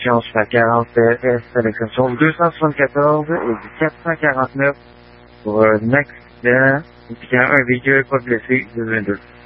version sur la 40 PS avec console 274 et du 449 pour Next Gen et puis un véhicule pas blessé de 22.